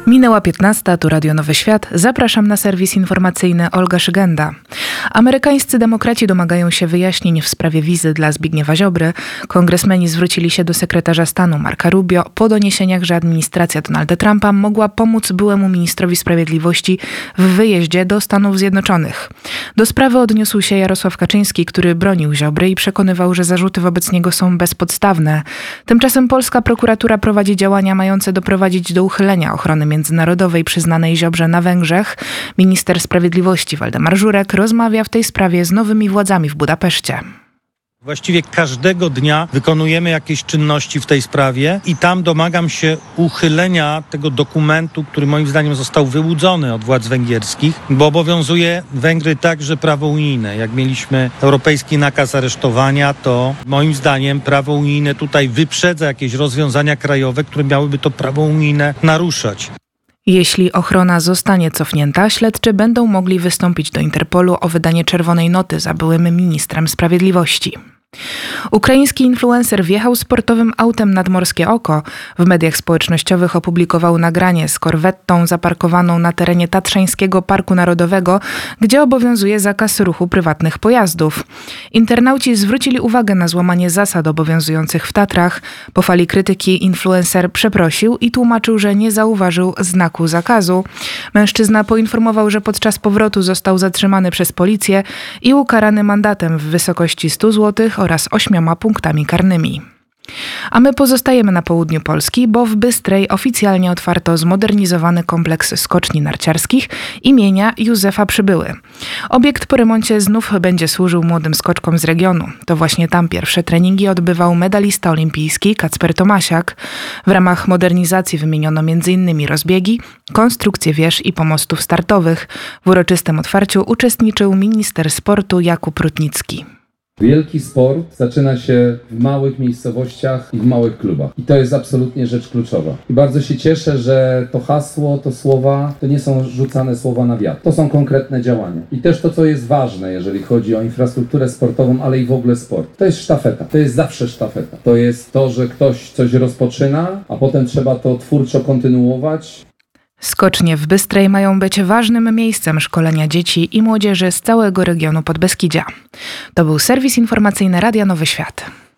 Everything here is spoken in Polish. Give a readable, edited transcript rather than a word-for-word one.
Minęła 15, tu Radio Nowy Świat. Zapraszam na serwis informacyjny Olga Szygenda. Amerykańscy demokraci domagają się wyjaśnień w sprawie wizy dla Zbigniewa Ziobry. Kongresmeni zwrócili się do sekretarza stanu Marca Rubio po doniesieniach, że administracja Donalda Trumpa mogła pomóc byłemu ministrowi sprawiedliwości w wyjeździe do Stanów Zjednoczonych. Do sprawy odniósł się Jarosław Kaczyński, który bronił Ziobry i przekonywał, że zarzuty wobec niego są bezpodstawne. Tymczasem polska prokuratura prowadzi działania mające doprowadzić do uchylenia ochrony międzynarodowej przyznanej Ziobrze na Węgrzech. Minister sprawiedliwości Waldemar Żurek rozmawia w tej sprawie z nowymi władzami w Budapeszcie. Właściwie każdego dnia wykonujemy jakieś czynności w tej sprawie i tam domagam się uchylenia tego dokumentu, który moim zdaniem został wyłudzony od władz węgierskich, bo obowiązuje Węgry także prawo unijne. Jak mieliśmy europejski nakaz aresztowania, to moim zdaniem prawo unijne tutaj wyprzedza jakieś rozwiązania krajowe, które miałyby to prawo unijne naruszać. Jeśli ochrona zostanie cofnięta, śledczy będą mogli wystąpić do Interpolu o wydanie czerwonej noty za byłym ministrem sprawiedliwości. Ukraiński influencer wjechał sportowym autem nad Morskie Oko. W mediach społecznościowych opublikował nagranie z korwettą zaparkowaną na terenie Tatrzańskiego Parku Narodowego, gdzie obowiązuje zakaz ruchu prywatnych pojazdów. Internauci zwrócili uwagę na złamanie zasad obowiązujących w Tatrach. Po fali krytyki influencer przeprosił i tłumaczył, że nie zauważył znaku zakazu. Mężczyzna poinformował, że podczas powrotu został zatrzymany przez policję i ukarany mandatem w wysokości 100 zł oraz 8 punktami karnymi. A my pozostajemy na południu Polski, bo w Bystrej oficjalnie otwarto zmodernizowany kompleks skoczni narciarskich imienia Józefa Przybyły. Obiekt po remoncie znów będzie służył młodym skoczkom z regionu. To właśnie tam pierwsze treningi odbywał medalista olimpijski Kacper Tomasiak. W ramach modernizacji wymieniono m.in. rozbiegi, konstrukcję wież i pomostów startowych. W uroczystym otwarciu uczestniczył minister sportu Jakub Rutnicki. Wielki sport zaczyna się w małych miejscowościach i w małych klubach. I to jest absolutnie rzecz kluczowa. I bardzo się cieszę, że to hasło, to słowa, to nie są rzucane słowa na wiatr. To są konkretne działania. I też to, co jest ważne, jeżeli chodzi o infrastrukturę sportową, ale i w ogóle sport. To jest sztafeta. To jest zawsze sztafeta. To jest to, że ktoś coś rozpoczyna, a potem trzeba to twórczo kontynuować. Skocznie w Bystrej mają być ważnym miejscem szkolenia dzieci i młodzieży z całego regionu Podbeskidzia. To był serwis informacyjny Radia Nowy Świat.